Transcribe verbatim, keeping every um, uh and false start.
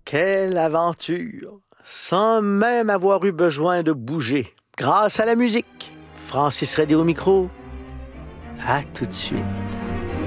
Quelle aventure! Sans même avoir eu besoin de bouger, grâce à la musique. Francis Redé au micro. À tout de suite.